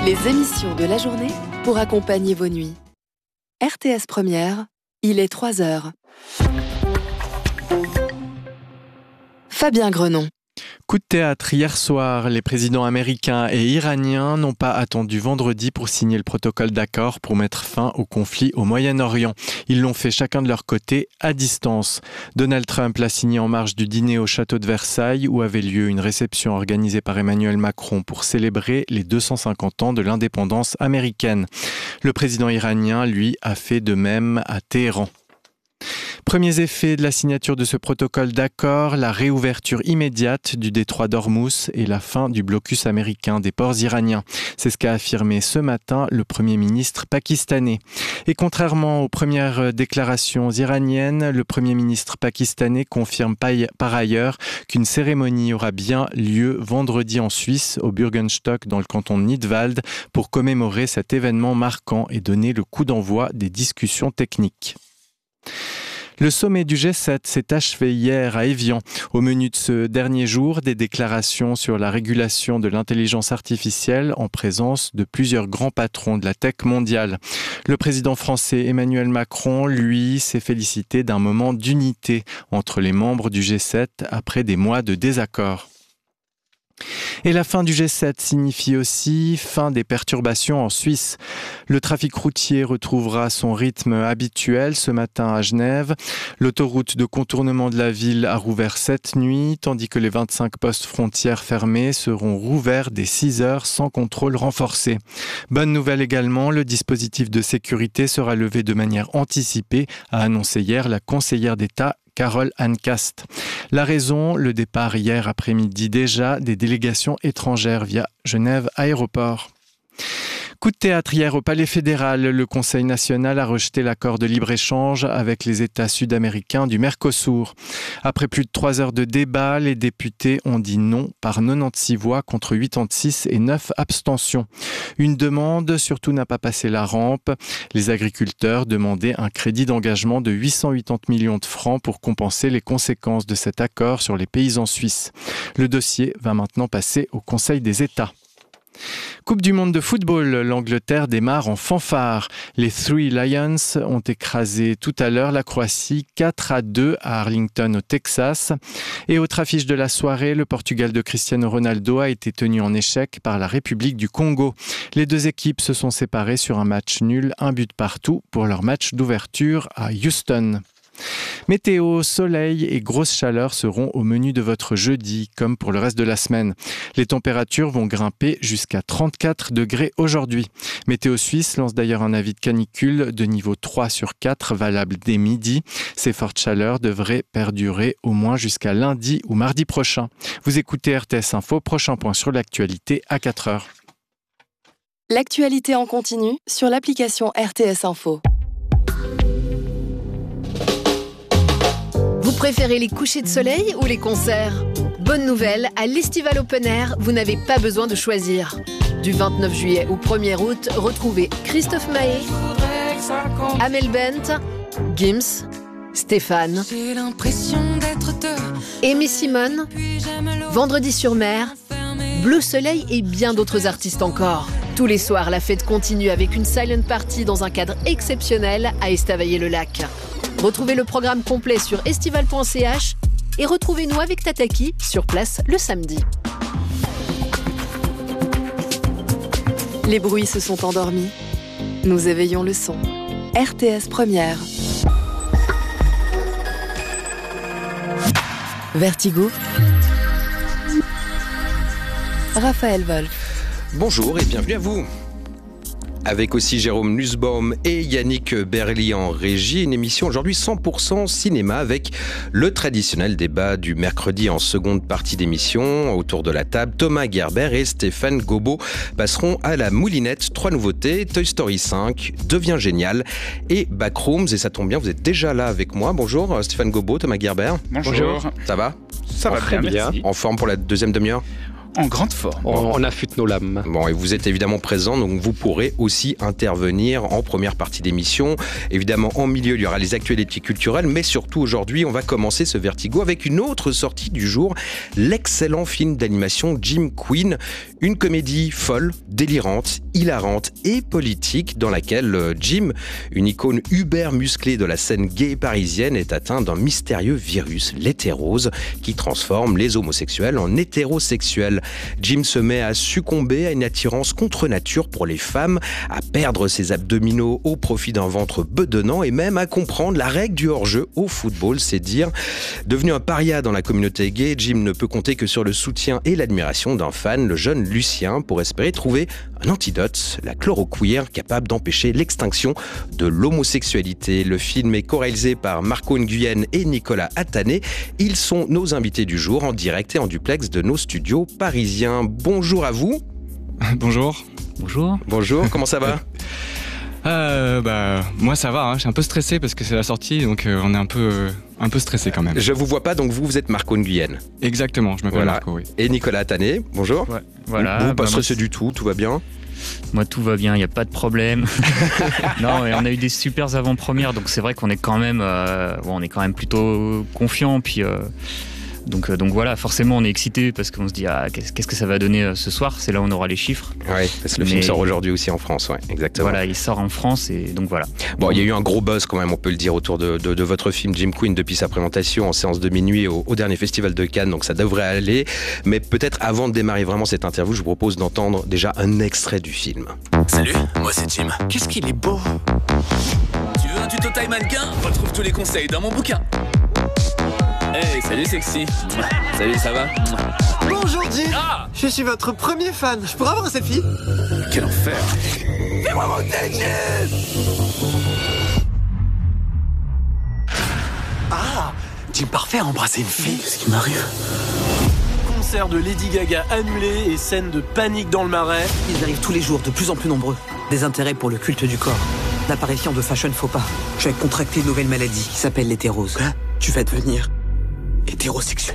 Les émissions de la journée pour accompagner vos nuits. RTS Première, il est 3h. Fabien Grenon. Coup de théâtre hier soir, les présidents américains et iraniens n'ont pas attendu vendredi pour signer le protocole d'accord pour mettre fin au conflit au Moyen-Orient. Ils l'ont fait chacun de leur côté, à distance. Donald Trump l'a signé en marge du dîner au château de Versailles où avait lieu une réception organisée par Emmanuel Macron pour célébrer les 250 ans de l'indépendance américaine. Le président iranien, lui, a fait de même à Téhéran. Premiers effets de la signature de ce protocole d'accord, la réouverture immédiate du détroit d'Ormuz et la fin du blocus américain des ports iraniens. C'est ce qu'a affirmé ce matin le Premier ministre pakistanais. Et contrairement aux premières déclarations iraniennes, le Premier ministre pakistanais confirme par ailleurs qu'une cérémonie aura bien lieu vendredi en Suisse, au Bürgenstock dans le canton de Nidwald, pour commémorer cet événement marquant et donner le coup d'envoi des discussions techniques. Le sommet du G7 s'est achevé hier à Évian. Au menu de ce dernier jour, des déclarations sur la régulation de l'intelligence artificielle en présence de plusieurs grands patrons de la tech mondiale. Le président français Emmanuel Macron, lui, s'est félicité d'un moment d'unité entre les membres du G7 après des mois de désaccords. Et la fin du G7 signifie aussi fin des perturbations en Suisse. Le trafic routier retrouvera son rythme habituel ce matin à Genève. L'autoroute de contournement de la ville a rouvert cette nuit, tandis que les 25 postes frontières fermés seront rouverts dès 6 heures sans contrôle renforcé. Bonne nouvelle également, le dispositif de sécurité sera levé de manière anticipée, a annoncé hier la conseillère d'État Carole Hancast. La raison, le départ hier après-midi déjà des délégations étrangères via Genève Aéroport. Coup de théâtre hier au Palais fédéral, le Conseil national a rejeté l'accord de libre-échange avec les États sud-américains du Mercosur. Après plus de 3 heures de débat, les députés ont dit non par 96 voix contre 86 et 9 abstentions. Une demande surtout n'a pas passé la rampe. Les agriculteurs demandaient un crédit d'engagement de 880 millions de francs pour compenser les conséquences de cet accord sur les paysans suisses. Le dossier va maintenant passer au Conseil des États. Coupe du monde de football, l'Angleterre démarre en fanfare. Les Three Lions ont écrasé tout à l'heure la Croatie 4-2 à Arlington au Texas. Et autre affiche de la soirée, le Portugal de Cristiano Ronaldo a été tenu en échec par la République du Congo. Les deux équipes se sont séparées sur un match nul, un but partout pour leur match d'ouverture à Houston. Météo, soleil et grosse chaleur seront au menu de votre jeudi, comme pour le reste de la semaine. Les températures vont grimper jusqu'à 34 degrés aujourd'hui. Météo Suisse lance d'ailleurs un avis de canicule de niveau 3 sur 4, valable dès midi. Ces fortes chaleurs devraient perdurer au moins jusqu'à lundi ou mardi prochain. Vous écoutez RTS Info, prochain point sur l'actualité à 4h. L'actualité en continu sur l'application RTS Info. Vous préférez les couchers de soleil ou les concerts ? Bonne nouvelle, à l'Estival Open Air, vous n'avez pas besoin de choisir. Du 29 juillet au 1er août, retrouvez Christophe Maé, Amel Bent, Gims, Stéphane, Aimé Simone, Vendredi sur mer, Bleu Soleil et bien d'autres artistes encore. Tous les soirs, la fête continue avec une silent party dans un cadre exceptionnel à Estavayer-le-Lac. Retrouvez le programme complet sur estival.ch et retrouvez-nous avec Tataki sur place le samedi. Les bruits se sont endormis. Nous éveillons le son. RTS Première. Vertigo. Raphaël Wolf. Bonjour et bienvenue à vous. Avec aussi Jérôme Nussbaum et Yannick Berly en régie, une émission aujourd'hui 100% cinéma avec le traditionnel débat du mercredi en seconde partie d'émission. Autour de la table, Thomas Gerber et Stéphane Gobot passeront à la moulinette. 3 nouveautés, Toy Story 5, Devient génial et Backrooms. Et ça tombe bien, vous êtes déjà là avec moi. Bonjour Stéphane Gobot, Thomas Gerber. Bonjour. Ça va ? Ça va très bien. Merci. En forme pour la deuxième demi-heure ? En grande forme. On affûte nos lames. Bon, et vous êtes évidemment présents, donc vous pourrez aussi intervenir en première partie d'émission. Évidemment, en milieu, il y aura les actualités culturelles, mais surtout aujourd'hui, on va commencer ce Vertigo avec une autre sortie du jour, l'excellent film d'animation Jim Queen, Une comédie folle, délirante, hilarante et politique dans laquelle Jim, une icône uber musclée de la scène gay parisienne, est atteint d'un mystérieux virus, l'hétérose, qui transforme les homosexuels en hétérosexuels. Jim se met à succomber à une attirance contre nature pour les femmes, à perdre ses abdominaux au profit d'un ventre bedonnant et même à comprendre la règle du hors-jeu au football, c'est dire. Devenu un paria dans la communauté gay, Jim ne peut compter que sur le soutien et l'admiration d'un fan, le jeune Lucien, pour espérer trouver un antidote, la chloroqueer, capable d'empêcher l'extinction de l'homosexualité. Le film est co-réalisé par Marco Nguyen et Nicolas Attané. Ils sont nos invités du jour en direct et en duplex de nos studios parisiens. Bonjour à vous. Bonjour. Bonjour. Bonjour, comment ça va ? Moi ça va, je suis un peu stressé parce que c'est la sortie, donc on est un peu stressé quand même. Je vous vois pas, donc vous êtes Marco Nguyen. Exactement, je m'appelle Marco, oui. Et Nicolas Attané, bonjour. Ouais, voilà. Vous pas stressé du tout va bien ? Moi tout va bien, il n'y a pas de problème. Non, et on a eu des super avant-premières, donc c'est vrai qu'on est quand même, plutôt confiant, puis... Donc voilà, forcément on est excité parce qu'on se dit qu'est-ce que ça va donner ce soir, c'est là où on aura les chiffres. Oui, parce que le film sort aujourd'hui aussi en France, ouais, exactement. Voilà, il sort en France et donc voilà. Bon, il y a eu un gros buzz quand même, on peut le dire, autour de votre film Jim Queen depuis sa présentation en séance de minuit au dernier festival de Cannes, donc ça devrait aller. Mais peut-être avant de démarrer vraiment cette interview, je vous propose d'entendre déjà un extrait du film. Salut, moi c'est Jim. Qu'est-ce qu'il est beau! Tu veux un tuto taille mannequin? Retrouve tous les conseils dans mon bouquin. Hey, salut sexy. Salut, ça va? Bonjour Jim. Je suis votre premier fan. Je pourrais avoir un selfie? Quel enfer. Fais-moi monter, Jim. Jim parfait à embrasser une fille. Qu'est-ce qui m'arrive? Concert de Lady Gaga annulé et scène de panique dans le Marais. Ils arrivent tous les jours, de plus en plus nombreux. Des intérêts pour le culte du corps. L'apparition de fashion faux pas. Je vais contracter une nouvelle maladie qui s'appelle l'hétérose. Quoi? Tu vas devenir hétérosexuel.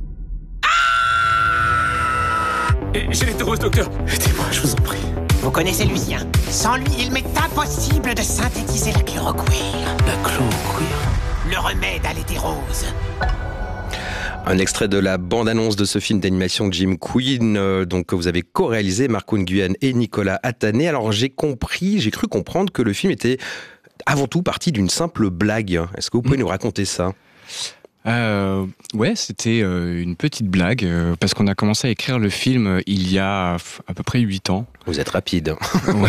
J'ai l'hétérose, docteur. Aidez-moi, je vous en prie. Vous connaissez Lucien. Sans lui, il m'est impossible de synthétiser la chloroquine. La chloroquine. Le remède à l'hétérose. Un extrait de la bande-annonce de ce film d'animation Jim Queen, donc que vous avez co-réalisé, Marco Nguyen et Nicolas Attané. Alors j'ai cru comprendre que le film était avant tout parti d'une simple blague. Est-ce que vous pouvez nous raconter ça ? Ouais, c'était une petite blague parce qu'on a commencé à écrire le film il y a à peu près 8 ans. Vous êtes rapide. Ouais.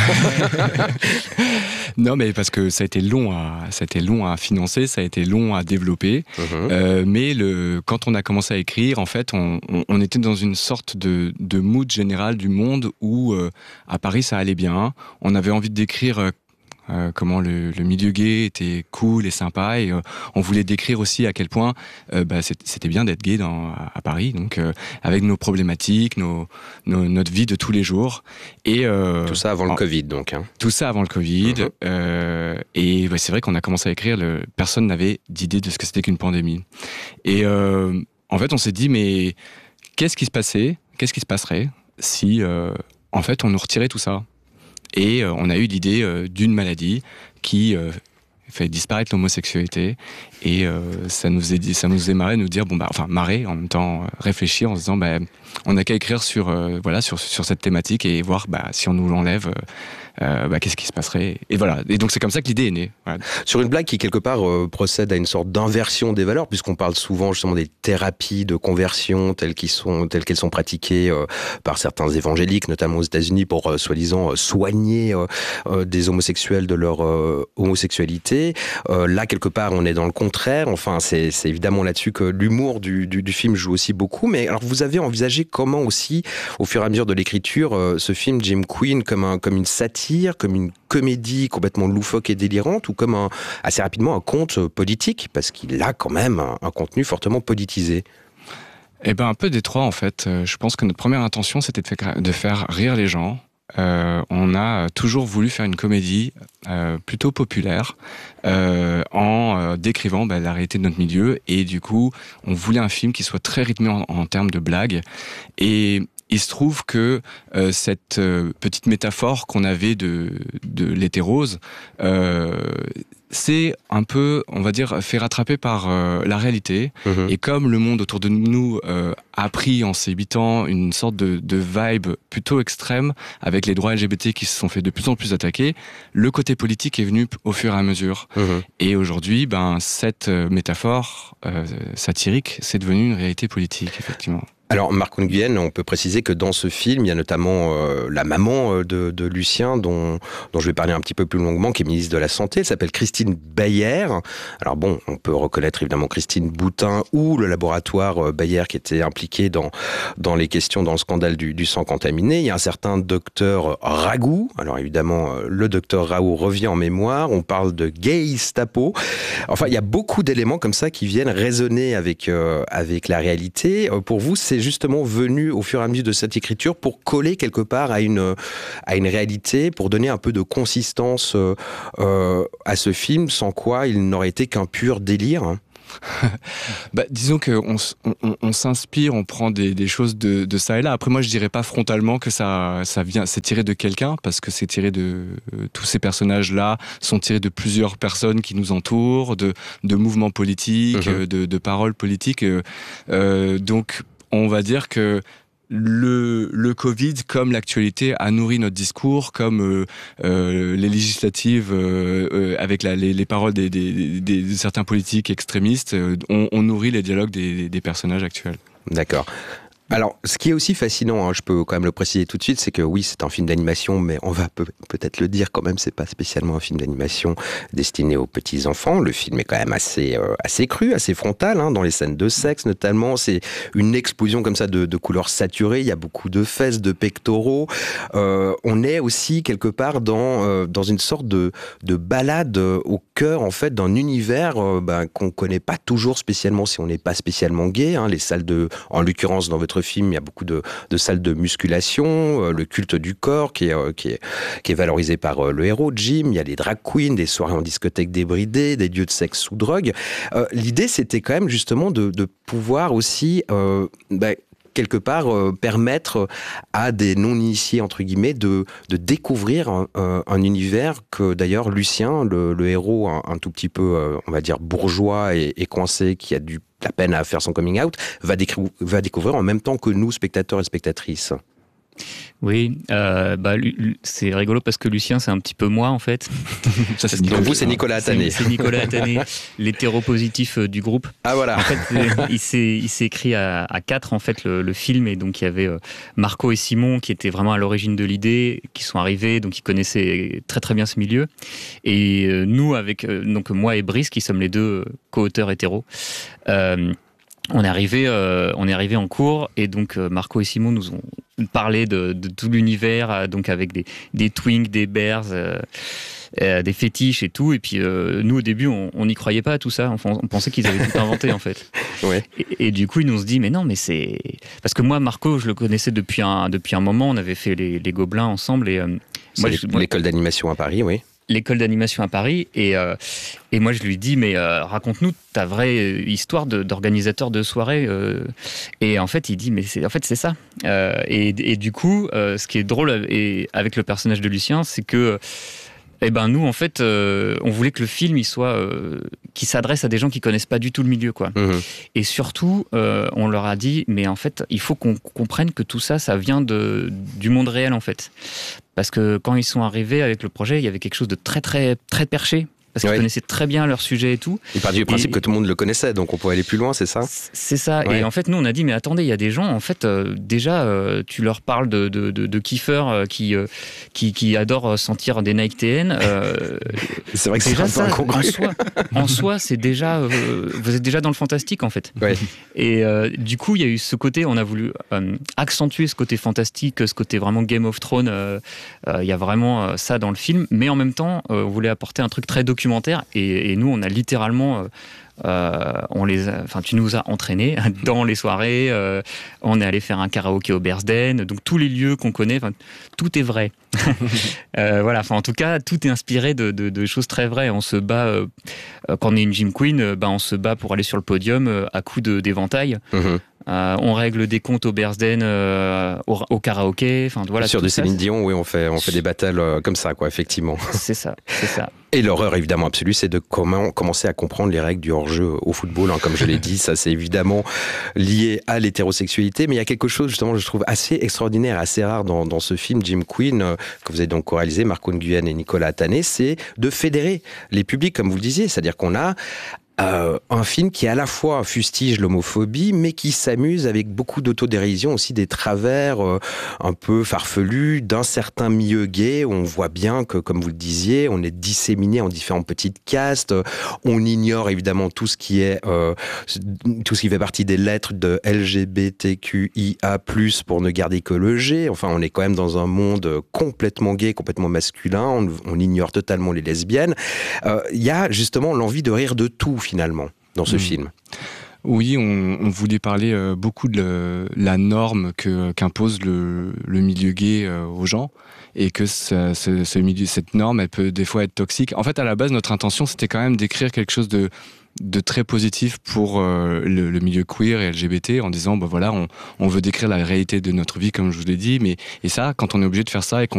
Non, mais parce que ça a été long à financer, ça a été long à développer. Mais quand on a commencé à écrire, en fait, on était dans une sorte de mood général du monde où à Paris ça allait bien. On avait envie d'écrire comment le milieu gay était cool et sympa, et on voulait décrire aussi à quel point c'était bien d'être gay à Paris, donc avec nos problématiques, notre vie de tous les jours, et tout ça avant le Covid, donc. Tout ça avant le Covid, et c'est vrai qu'on a commencé à écrire, personne n'avait d'idée de ce que c'était qu'une pandémie, et en fait on s'est dit mais qu'est-ce qui se passerait si en fait on nous retirait tout ça. Et on a eu l'idée d'une maladie qui fait disparaître l'homosexualité, et ça nous est marré de nous dire marrer en même temps, réfléchir en se disant on n'a qu'à écrire sur cette thématique et voir si on nous l'enlève, qu'est-ce qui se passerait, et voilà, et donc c'est comme ça que l'idée est née. Voilà. Sur une blague qui quelque part procède à une sorte d'inversion des valeurs, puisqu'on parle souvent justement des thérapies de conversion telles qu'elles sont pratiquées par certains évangéliques, notamment aux États-Unis, pour soi-disant soigner des homosexuels de leur homosexualité. Là quelque part on est dans le contraire, enfin c'est évidemment là-dessus que l'humour du film joue aussi beaucoup. Mais alors vous avez envisagé comment aussi, au fur et à mesure de l'écriture, ce film Jim Queen comme une satire, comme une comédie complètement loufoque et délirante, ou comme assez rapidement un conte politique, parce qu'il a quand même un contenu fortement politisé? Un peu des trois en fait. Je pense que notre première intention c'était de faire rire les gens. On a toujours voulu faire une comédie plutôt populaire en décrivant la réalité de notre milieu, et du coup on voulait un film qui soit très rythmé en termes de blagues, et il se trouve que cette petite métaphore qu'on avait de l'hétérose, c'est un peu, on va dire, fait rattraper par la réalité. Et comme le monde autour de nous a pris en ces 8 ans une sorte de vibe plutôt extrême, avec les droits LGBT qui se sont fait de plus en plus attaquer, le côté politique est venu au fur et à mesure. Et aujourd'hui, cette métaphore satirique, c'est devenu une réalité politique, effectivement. Alors, Marc Nguyen, on peut préciser que dans ce film, il y a notamment la maman de Lucien, dont je vais parler un petit peu plus longuement, qui est ministre de la Santé. Elle s'appelle Christine Bayer. Alors bon, on peut reconnaître évidemment Christine Boutin ou le laboratoire Bayer qui était impliqué dans les questions, dans le scandale du sang contaminé. Il y a un certain docteur Ragout. Alors évidemment, le docteur Raoult revient en mémoire. On parle de Gestapo. Enfin, il y a beaucoup d'éléments comme ça qui viennent résonner avec la réalité. Pour vous, c'est justement venu au fur et à mesure de cette écriture pour coller quelque part à une réalité, pour donner un peu de consistance à ce film, sans quoi il n'aurait été qu'un pur délire. Disons qu'on s'inspire, on prend des choses de ça et là. Après, moi, je dirais pas frontalement que ça vient, c'est tiré de quelqu'un, parce que c'est tiré de tous ces personnages-là sont tirés de plusieurs personnes qui nous entourent, de mouvements politiques, de paroles politiques. Donc, on va dire que le Covid, comme l'actualité, a nourri notre discours, comme les législatives, avec les paroles de certains politiques extrémistes, on nourrit les dialogues des personnages actuels. D'accord. Alors, ce qui est aussi fascinant, je peux quand même le préciser tout de suite, c'est que oui, c'est un film d'animation, mais on va peut-être le dire quand même, c'est pas spécialement un film d'animation destiné aux petits enfants. Le film est quand même assez cru, assez frontal, dans les scènes de sexe notamment. C'est une explosion comme ça de couleurs saturées. Il y a beaucoup de fesses, de pectoraux. On est aussi quelque part dans une sorte de balade au cœur en fait d'un univers qu'on connaît pas toujours spécialement si on n'est pas spécialement gay. Les salles en l'occurrence dans votre film, il y a beaucoup de salles de musculation, le culte du corps qui est valorisé par le héros, Jim. Il y a des drag queens, des soirées en discothèque débridées, des lieux de sexe sous drogue. L'idée, c'était quand même justement de pouvoir aussi quelque part permettre à des non-initiés, entre guillemets, de découvrir un univers que d'ailleurs Lucien, le héros un tout petit peu, on va dire, bourgeois et coincé, qui a du la peine à faire son coming out, va découvrir en même temps que nous, spectateurs et spectatrices. Oui, c'est rigolo parce que Lucien, c'est un petit peu moi en fait. Donc vous, c'est Nicolas Attané. C'est Nicolas Attané, l'hétéropositif du groupe. Ah voilà. En fait, il s'est écrit à 4 en fait le film, et donc il y avait Marco et Simon qui étaient vraiment à l'origine de l'idée, qui sont arrivés, donc ils connaissaient très très bien ce milieu. Et nous, avec donc moi et Brice, qui sommes les deux co-auteurs hétéros. On est arrivé en cours, et donc Marco et Simon nous ont parlé de tout l'univers, donc avec des twinks, des bears, des fétiches et tout. Et puis nous au début on n'y croyait pas à tout ça. Enfin, on pensait qu'ils avaient tout inventé en fait. Ouais. Et du coup ils nous ont dit mais non, mais c'est parce que moi Marco je le connaissais depuis un moment. On avait fait les Gobelins ensemble, et l'école d'animation à Paris, oui. L'école d'animation à Paris, et moi je lui dis mais raconte-nous ta vraie histoire d'organisateur de soirée, et en fait il dit mais c'est ça, et du coup ce qui est drôle avec le personnage de Lucien, c'est que nous en fait on voulait que le film qui s'adresse à des gens qui connaissent pas du tout le milieu quoi. Et surtout on leur a dit mais en fait il faut qu'on comprenne que tout ça vient du monde réel en fait, parce que quand ils sont arrivés avec le projet, il y avait quelque chose de très très très perché, parce qu'ils connaissaient très bien leur sujet et tout. Il part du principe que tout le monde le connaissait, donc on pouvait aller plus loin, c'est ça ? C'est ça. Ouais. Et en fait, nous, on a dit, mais attendez, il y a des gens, en fait, déjà, tu leur parles de kiffeurs qui adorent sentir des Nike TN. C'est vrai que c'est un peu incongru. En soi, c'est déjà, vous êtes déjà dans le fantastique, en fait. Ouais. Et du coup, il y a eu ce côté, on a voulu accentuer ce côté fantastique, ce côté vraiment Game of Thrones. Il y a vraiment ça dans le film, mais en même temps, on voulait apporter un truc très documentaire, et nous on a littéralement tu nous as entraînés dans les soirées, on est allé faire un karaoké au Bearsden, donc tous les lieux qu'on connaît, tout est vrai. En tout cas tout est inspiré de choses très vraies. On se bat quand on est une gym queen, on se bat pour aller sur le podium à coups d'éventail. On règle des comptes au Bersden, au karaoké. Enfin, voilà, sur de Céline Dion, oui, on fait des battles comme ça, quoi, effectivement. C'est ça. Et l'horreur évidemment absolue, c'est de commencer à comprendre les règles du hors-jeu au football. Comme je l'ai dit, ça c'est évidemment lié à l'hétérosexualité. Mais il y a quelque chose justement, je trouve, assez extraordinaire, assez rare dans ce film Jim Queen, que vous avez donc co-réalisé, Marco Nguyen et Nicolas Attané, c'est de fédérer les publics, comme vous le disiez. C'est-à-dire qu'on a un film qui à la fois fustige l'homophobie, mais qui s'amuse avec beaucoup d'autodérision, aussi des travers un peu farfelus d'un certain milieu gay. On voit bien que, comme vous le disiez, on est disséminé en différentes petites castes. On ignore évidemment tout ce qui fait partie des lettres de LGBTQIA+, pour ne garder que le G. Enfin, on est quand même dans un monde complètement gay, complètement masculin. On ignore totalement les lesbiennes. Il y a justement l'envie de rire de tout, finalement, dans ce film. Oui, on voulait parler beaucoup de la norme qu'impose le milieu gay aux gens, et que cette norme, elle peut des fois être toxique. En fait, à la base, notre intention, c'était quand même d'écrire quelque chose de très positif pour le milieu queer et LGBT, en disant, voilà, on veut décrire la réalité de notre vie, comme je vous l'ai dit, et ça, quand on est obligé de faire ça et qu'on